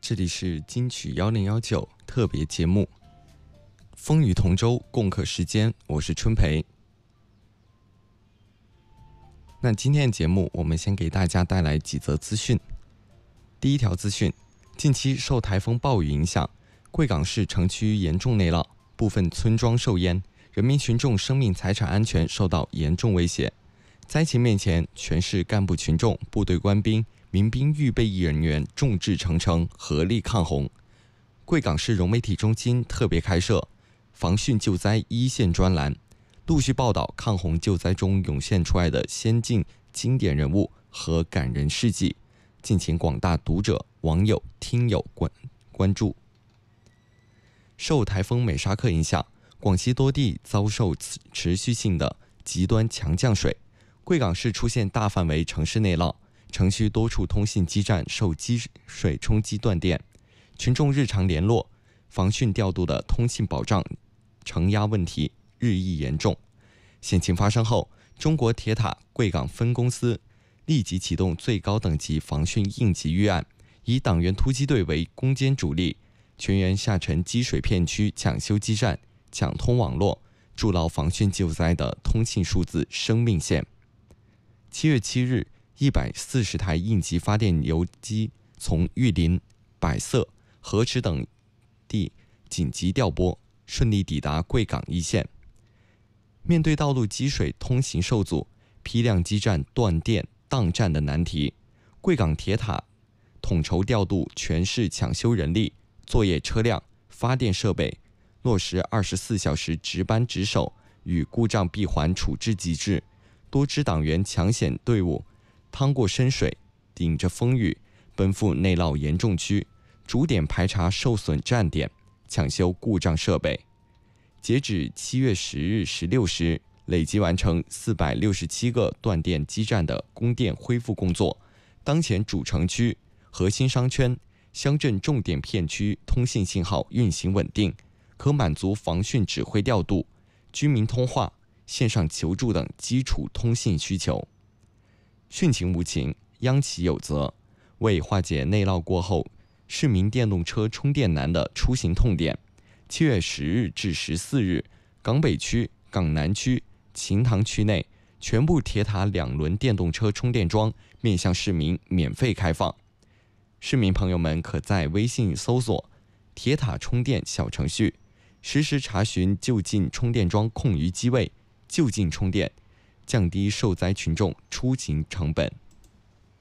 这里是金曲1019特别节目，风雨同舟，共克时间，我是春培。那今天的节目，我们先给大家带来几则资讯。第一条资讯，近期受台风暴雨影响，贵港市城区严重内涝，部分村庄受淹，人民群众生命财产安全受到严重威胁。灾情面前，全市干部群众、部队官兵、民兵预备役人员众志成城，合力抗洪。贵港市融媒体中心特别开设防汛救灾一线专栏，陆续报道抗洪救灾中涌现出来的先进经典人物和感人事迹，敬请广大读者、网友、听友关注。受台风美沙克影响，广西多地遭受持续性的极端强降水，贵港市出现大范围城市内涝，城区多处通信基站受积水冲击断电，群众日常联络、防汛调度的通信保障承压问题日益严重。险情发生后，中国铁塔贵港分公司立即启动最高等级防汛应急预案，以党员突击队为攻坚主力，全员下沉积水片区抢修基站、抢通网络，筑牢防汛救灾的通信数字生命线。7月7日，140台应急发电油机从玉林、百色、河池等地紧急调拨，顺利抵达贵港一线。面对道路积水通行受阻、批量基站断电宕站的难题，贵港铁塔统筹调度全市抢修人力、作业车辆、发电设备，落实24小时值班值守与故障闭环处置机制。多支党员抢险队伍趟过深水，顶着风雨奔赴内涝严重区，逐点排查受损站点，抢修故障设备。截止7月10日16时，累计完成467个断电基站的供电恢复工作。当前主城区、核心商圈、乡镇重点片区通信信号运行稳定，可满足防汛指挥调度、居民通话、线上求助等基础通信需求。汛情无情，央企有责，为化解内涝过后市民电动车充电难的出行痛点，7月10日至14日，港北区、港南区、秦塘区内全部铁塔2轮电动车充电桩面向市民免费开放。市民朋友们可在微信搜索铁塔充电小程序，实时查询就近充电桩空余机位，就近充电，降低受灾群众出行成本。